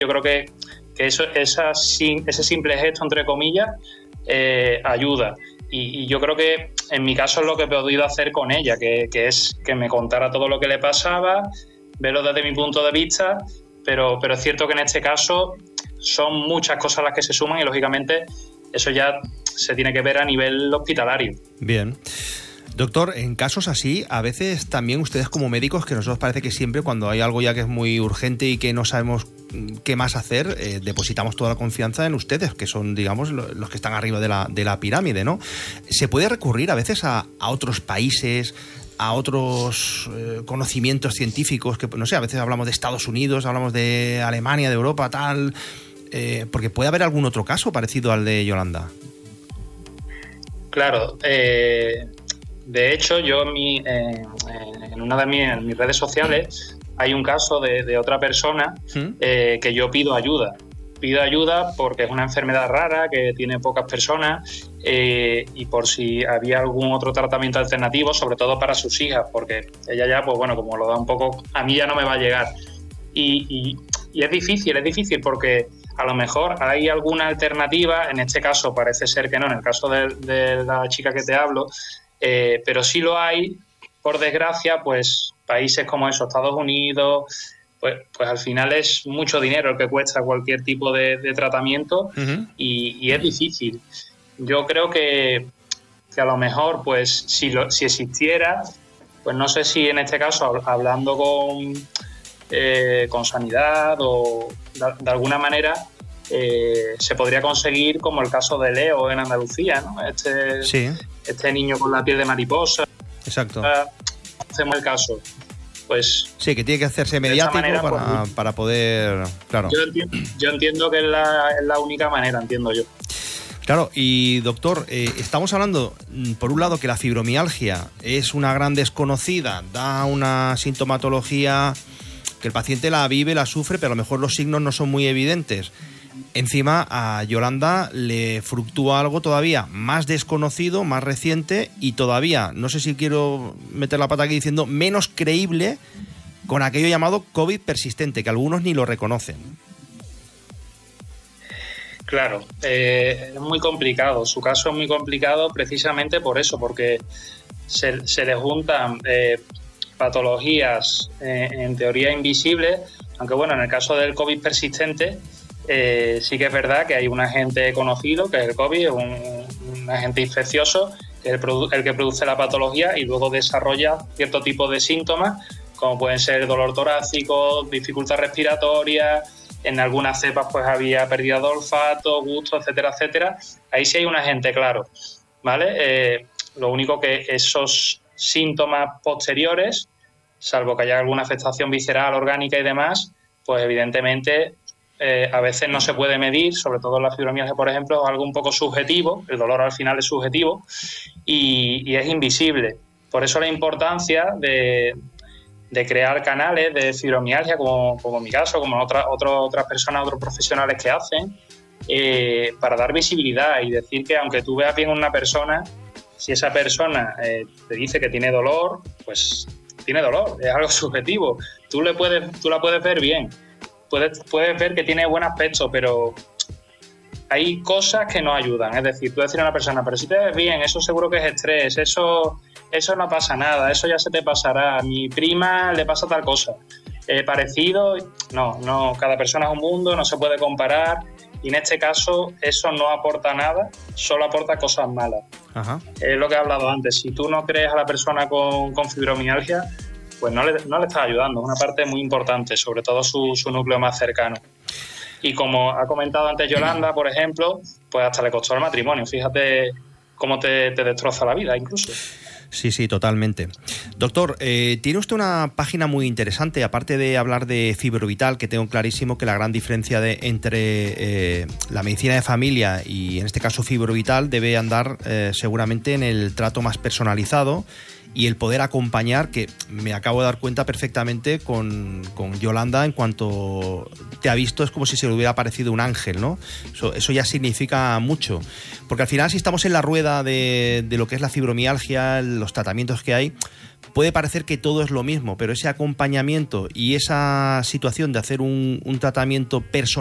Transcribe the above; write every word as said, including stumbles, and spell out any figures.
yo creo que, que eso, esa, ese simple gesto, entre comillas, eh, ayuda. Y, y yo creo que en mi caso es lo que he podido hacer con ella, que, que es que me contara todo lo que le pasaba, verlo desde mi punto de vista, pero, pero es cierto que en este caso son muchas cosas las que se suman y lógicamente eso ya se tiene que ver a nivel hospitalario. Bien. Doctor, en casos así, a veces también ustedes como médicos, que nosotros parece que siempre cuando hay algo ya que es muy urgente y que no sabemos qué más hacer, eh, depositamos toda la confianza en ustedes, que son, digamos, los que están arriba de la, de la pirámide, ¿no? ¿Se puede recurrir a veces a, a otros países, a otros eh, conocimientos científicos? Que no sé, a veces hablamos de Estados Unidos, hablamos de Alemania, de Europa, tal... Eh, porque puede haber algún otro caso parecido al de Yolanda. Claro, eh... de hecho, yo en, mi, eh, en una de mis, en mis redes sociales hay un caso de, de otra persona eh, que yo pido ayuda. Pido ayuda porque es una enfermedad rara que tiene pocas personas eh, y por si había algún otro tratamiento alternativo, sobre todo para sus hijas, porque ella ya, pues bueno, como lo da un poco, a mí ya no me va a llegar. Y, y, y es difícil, es difícil porque a lo mejor hay alguna alternativa, en este caso parece ser que no, en el caso de, de la chica que te hablo, Eh, pero sí lo hay, por desgracia, pues países como eso, Estados Unidos, pues, pues al final es mucho dinero el que cuesta cualquier tipo de, de tratamiento uh-huh. y, y es difícil. Yo creo que, que a lo mejor, pues si, lo, si existiera, pues no sé si en este caso hablando con, eh, con Sanidad o de, de alguna manera eh, se podría conseguir como el caso de Leo en Andalucía, ¿no? Este, sí. Este niño con la piel de mariposa. Exacto. Hacemos el caso. Pues sí, que tiene que hacerse mediático manera, para, pues, para poder... Claro. Yo entiendo, yo entiendo que es la, es la única manera, entiendo yo. Claro, y doctor, eh, estamos hablando, por un lado, que la fibromialgia es una gran desconocida, da una sintomatología que el paciente la vive, la sufre, pero a lo mejor los signos no son muy evidentes. Encima a Yolanda le fluctúa algo todavía más desconocido, más reciente y todavía, no sé si quiero meter la pata aquí diciendo, menos creíble con aquello llamado COVID persistente, que algunos ni lo reconocen. Claro, eh, es muy complicado, su caso es muy complicado precisamente por eso, porque se, se le juntan eh, patologías eh, en teoría invisibles, aunque bueno, en el caso del COVID persistente, Eh, sí que es verdad que hay un agente conocido, que es el COVID, un, un agente infeccioso, que es el, produ- el que produce la patología y luego desarrolla cierto tipo de síntomas, como pueden ser dolor torácico, dificultad respiratoria, en algunas cepas pues había pérdida de olfato, gusto, etcétera, etcétera. Ahí sí hay un agente claro, ¿vale? Eh, lo único que esos síntomas posteriores, salvo que haya alguna afectación visceral, orgánica y demás, pues evidentemente... Eh, a veces no se puede medir, sobre todo la fibromialgia, por ejemplo, es algo un poco subjetivo, el dolor al final es subjetivo y, y es invisible. Por eso la importancia de, de crear canales de fibromialgia, como, como en mi caso, como otra, otra, otras personas, otros profesionales que hacen, eh, para dar visibilidad y decir que aunque tú veas bien a una persona, si esa persona eh, te dice que tiene dolor, pues tiene dolor, es algo subjetivo. Tú, le puedes, tú la puedes ver bien. Puedes, puedes ver que tiene buen aspecto, pero hay cosas que no ayudan. Es decir, tú decir a una persona, pero si te ves bien, eso seguro que es estrés, eso, eso no pasa nada, eso ya se te pasará. A mi prima le pasa tal cosa. Eh, parecido, no, no, cada persona es un mundo, no se puede comparar. Y en este caso, eso no aporta nada, solo aporta cosas malas. Ajá. Es lo que he hablado antes. Si tú no crees a la persona con, con fibromialgia, pues no le, no le estás ayudando, es una parte muy importante, sobre todo su, su núcleo más cercano. Y como ha comentado antes Yolanda, por ejemplo, pues hasta le costó el matrimonio, fíjate cómo te, te destroza la vida incluso. Sí, sí, totalmente. Doctor, eh, tiene usted una página muy interesante, aparte de hablar de Fibrovital, que tengo clarísimo que la gran diferencia de, entre eh, la medicina de familia y en este caso Fibrovital debe andar eh, seguramente en el trato más personalizado y el poder acompañar, que me acabo de dar cuenta perfectamente con, con Yolanda, en cuanto te ha visto es como si se le hubiera parecido un ángel, ¿no? Eso, eso ya significa mucho, porque al final si estamos en la rueda de, de lo que es la fibromialgia, los tratamientos que hay, puede parecer que todo es lo mismo, pero ese acompañamiento y esa situación de hacer un, un tratamiento personal